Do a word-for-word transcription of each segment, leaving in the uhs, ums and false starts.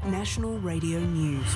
National Radio News.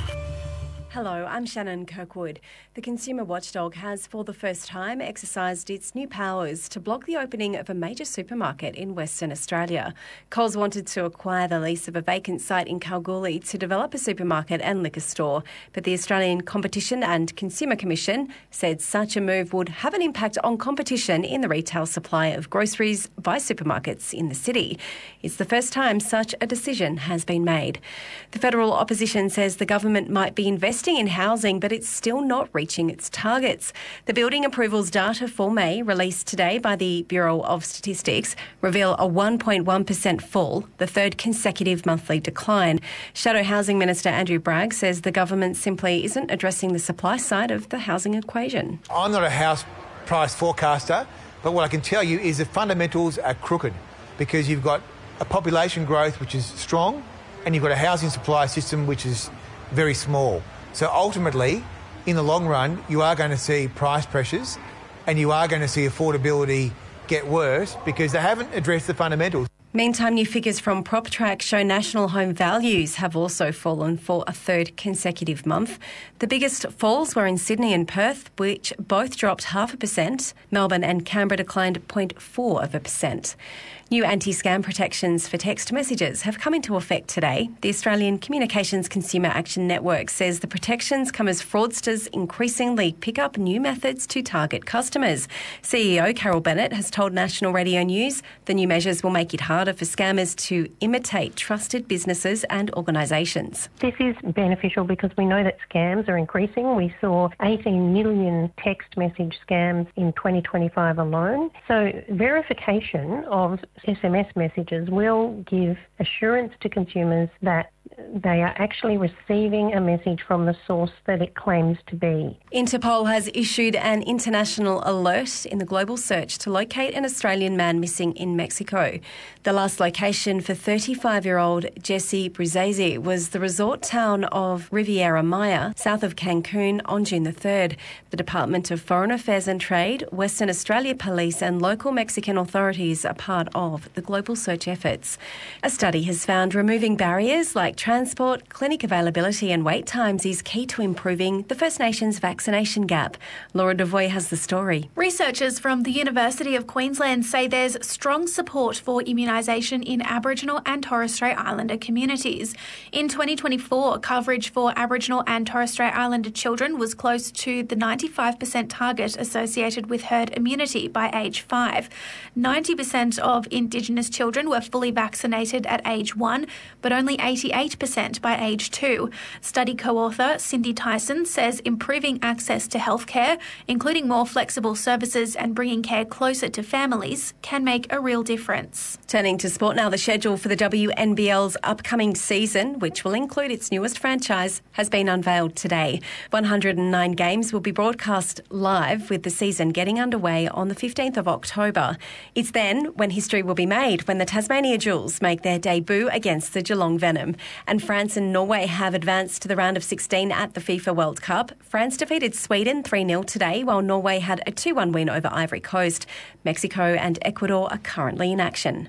Hello, I'm Shannon Kirkwood. The Consumer Watchdog has, for the first time, exercised its new powers to block the opening of a major supermarket in Western Australia. Coles wanted to acquire the lease of a vacant site in Kalgoorlie to develop a supermarket and liquor store, but the Australian Competition and Consumer Commission said such a move would have an impact on competition in the retail supply of groceries by supermarkets in the city. It's the first time such a decision has been made. The federal opposition says the government might be investing in housing, but it's still not reaching its targets. The building approvals data for May, released today by the Bureau of Statistics, reveal a one point one percent fall, the third consecutive monthly decline. Shadow Housing Minister Andrew Bragg says the government simply isn't addressing the supply side of the housing equation. I'm not a house price forecaster, but what I can tell you is the fundamentals are crooked because you've got a population growth which is strong and you've got a housing supply system which is very small. So ultimately, in the long run, you are going to see price pressures and you are going to see affordability get worse because they haven't addressed the fundamentals. Meantime, new figures from PropTrack show national home values have also fallen for a third consecutive month. The biggest falls were in Sydney and Perth, which both dropped half a percent. Melbourne and Canberra declined zero point four of a percent. New anti-scam protections for text messages have come into effect today. The Australian Communications Consumer Action Network says the protections come as fraudsters increasingly pick up new methods to target customers. C E O Carol Bennett has told National Radio News the new measures will make it harder for scammers to imitate trusted businesses and organisations. This is beneficial because we know that scams are increasing. We saw eighteen million text message scams in twenty twenty-five alone. So verification of S M S messages will give assurance to consumers that they are actually receiving a message from the source that it claims to be. Interpol has issued an international alert in the global search to locate an Australian man missing in Mexico. The last location for thirty-five-year-old Jesse Bruzzese was the resort town of Riviera Maya, south of Cancun, on June the third. The Department of Foreign Affairs and Trade, Western Australia Police and local Mexican authorities are part of the global search efforts. A study has found removing barriers like transport, clinic availability and wait times is key to improving the First Nations vaccination gap. Laura Devoy has the story. Researchers from the University of Queensland say there's strong support for immunisation in Aboriginal and Torres Strait Islander communities. In twenty twenty-four, coverage for Aboriginal and Torres Strait Islander children was close to the ninety-five percent target associated with herd immunity by age five. ninety percent of Indigenous children were fully vaccinated at age one, but only eighty-eight percent by age two. Study co-author Cindy Tyson says improving access to healthcare, including more flexible services and bringing care closer to families, can make a real difference. Turning to sport now, the schedule for the W N B L's upcoming season, which will include its newest franchise, has been unveiled today. one hundred nine games will be broadcast live, with the season getting underway on the fifteenth of October. It's then when history will be made, when the Tasmania Jewels make their debut against the Geelong Venom. And France and Norway have advanced to the round of sixteen at the FIFA World Cup. France defeated Sweden three nil today, while Norway had a two one win over Ivory Coast. Mexico and Ecuador are currently in action.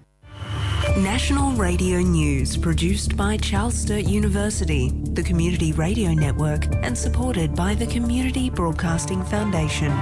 National Radio News, produced by Charles Sturt University, the Community Radio Network, and supported by the Community Broadcasting Foundation.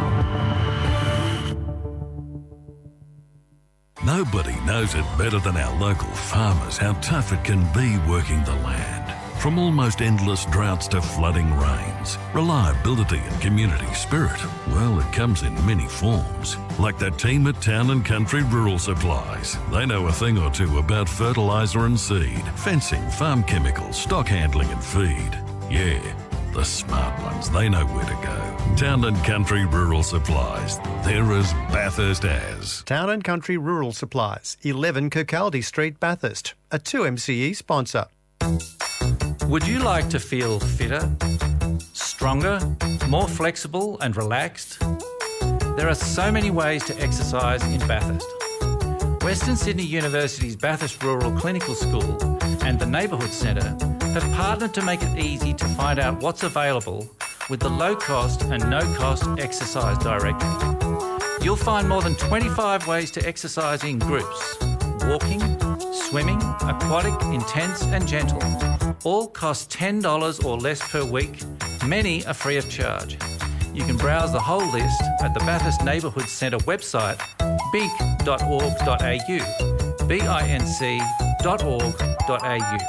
Nobody knows it better than our local farmers how tough it can be working the land. From almost endless droughts to flooding rains, reliability and community spirit, well, it comes in many forms. Like that team at Town and Country Rural Supplies. They know a thing or two about fertiliser and seed, fencing, farm chemicals, stock handling and feed. Yeah, the smart ones, they know where to go. Town and Country Rural Supplies. They're as Bathurst as. Town and Country Rural Supplies, eleven Kirkcaldy Street, Bathurst. A two M C E sponsor. Would you like to feel fitter, stronger, more flexible and relaxed? There are so many ways to exercise in Bathurst. Western Sydney University's Bathurst Rural Clinical School and the Neighbourhood Centre have partnered to make it easy to find out what's available with the low-cost and no-cost exercise directory. You'll find more than twenty-five ways to exercise in groups: walking, swimming, aquatic, intense and gentle. All cost ten dollars or less per week. Many are free of charge. You can browse the whole list at the Bathurst Neighbourhood Centre website, binc dot org dot a u, B I N C dot org dot a u.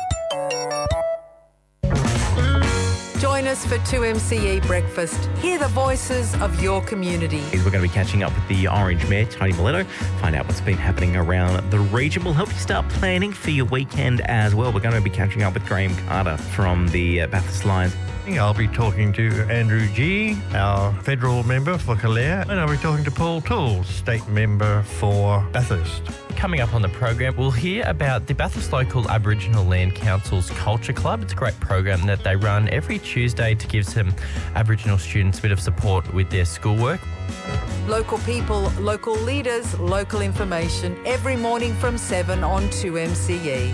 Join us for two M C E Breakfast. Hear the voices of your community. We're going to be catching up with the Orange Mayor, Tony Miletto, find out what's been happening around the region. We'll help you start planning for your weekend as well. We're going to be catching up with Graham Carter from the uh, Bathurst Lions. I'll be talking to Andrew G, our federal member for Calare, and I'll be talking to Paul Toole, state member for Bathurst. Coming up on the program, we'll hear about the Bathurst Local Aboriginal Land Council's Culture Club. It's a great program that they run every Tuesday to give some Aboriginal students a bit of support with their schoolwork. Local people, local leaders, local information, every morning from seven on two M C E.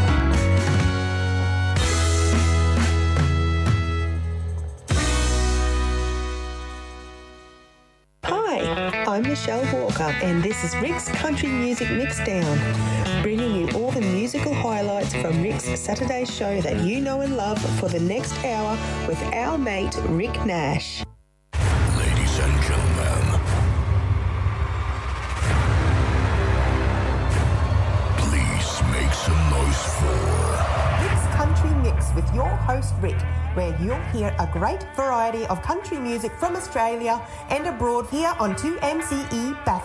I'm Michelle Walker and this is Rick's Country Music Mixdown, bringing you all the musical highlights from Rick's Saturday show that you know and love for the next hour with our mate Rick Nash. Ladies and gentlemen, please make some noise for Rick's Country Mix with your host Rick, where you'll hear a great variety of country music from Australia and abroad here on two M C E Bathurst.